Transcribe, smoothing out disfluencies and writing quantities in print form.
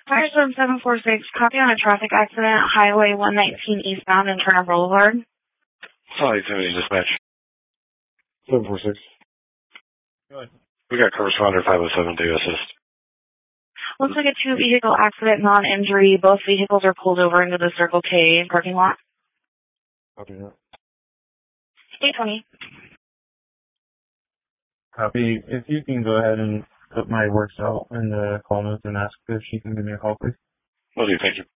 Fire Zone 746, copy on a traffic accident, Highway 119 eastbound and Turner Boulevard. Solid 70 dispatch. 746. Go ahead. We got car responder 507 to assist. Looks like a two-vehicle accident, non-injury. Both vehicles are pulled over into the Circle K parking lot. Copy that. 820. Copy. If you can go ahead and put my works out in the call notes and ask if she can give me a call, please. Will do, thank you.